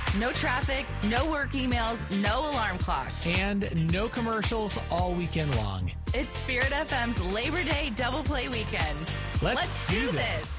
No traffic, no work emails, no alarm clocks. And no commercials all weekend long. It's Spirit FM's Labor Day Double Play Weekend. Let's do this.